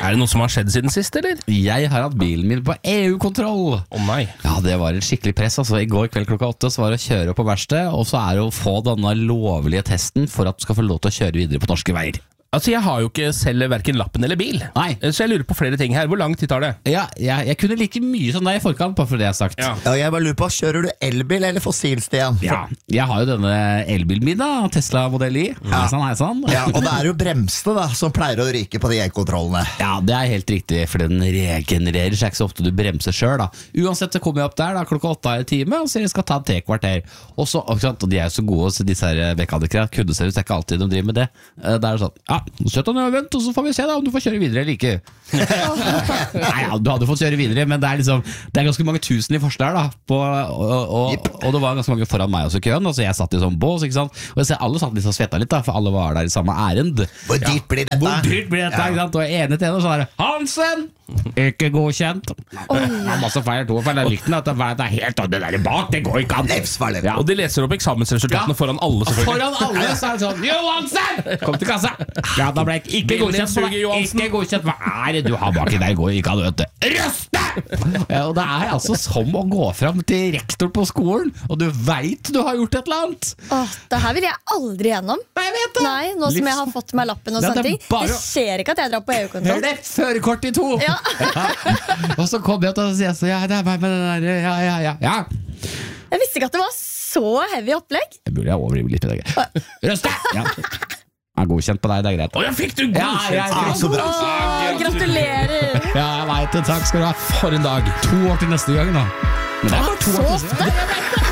det noe som har skjedd siden sist, eller? Jeg har hatt bilen min på EU-kontroll. Nei. Ja, det var et skikkelig press. Altså, I går kveld klokka 8 så var det å kjøre på verksted, og så er det å få denne lovlige testen for at du skal få lov til å kjøre videre på norske veier. Altså, jeg har jo ikke selv hverken lappen eller bil. Nei. Så jeg lurer på flere ting her. Hvor lang tid tar det? Ja, jeg kunne like mye som deg I forkant, bare for det jeg har sagt. Ja. Ja, jeg bare lurer på, kjører du elbil eller fossilstian? Ja, jeg har jo denne elbilen min da, Tesla Model I. Heisann. Ja, og det er jo bremsene da, som pleier å ryke på de e-kontrollene. Ja, det er helt riktig, for den regenererer seg ikke så ofte du bremser selv da. Uansett så kommer jeg opp der da, klokka 8 I time, og så jeg skal ta 3 kvarter. Og så, og de er jo så gode, så disse her mekanikere, kundeservice er ikke alltid de driver med det. Det er sånn, ja, søtt og nødvendt, og så får vi se da om du får kjøre videre eller ikke. Nei, ja, du hadde fått kjøre videre, men det er liksom, det er ganske mange tusen I forskjell da, og det var ganske mange foran meg også I køen, altså jeg satt I sånn bås, ikke sant? Og jeg ser alle satt liksom svetta litt da, for alle var der I samme ærend. Hvor dyrt blir dette? Hvor dyrt blir dette, ikke sant? Og ene til henne så er det Hansen! Ikke godkjent. Han masse feil, to feil, jeg likte den, at det er helt, det der bak, det går ikke an. Livsfarlig. Ja. Og de leser opp eksamensresultatene foran alle, selvfølgelig. Foran alle så er det sånn Johansen! Kom til kassa. Ja, da ble jeg ikke godkjent for deg. Ikke godkjent. Hva er det du har baki der? Går ikke an å vet det. Røste! Ja, og det er altså som å gå frem til rektor på skolen, og du vet du har gjort et eller annet. Det her vil jeg aldri gjennom. Nei, jeg vet det. Nei, nå som jeg har fått meg lappen og Ja, sånne det er ting. bare- Det skjer ikke at jeg drar på EU-kontroll. Hør det, førerkort I 2. Ja. Og så kom jeg til å si så, ja, det er meg med den der, ja. Jeg visste ikke at det var så heavy opplegg. Jeg burde overdrive litt I dag. Røste! Ja. Jeg er godkjent på deg, det er greit. Å, jeg fikk du godkjent! Ja. Så bra. Gratulerer. Ja, jeg vet det, takk skal du ha. For en dag. 2 år til neste gang da. Men det er bare 2 år til neste gang. Jeg vet det.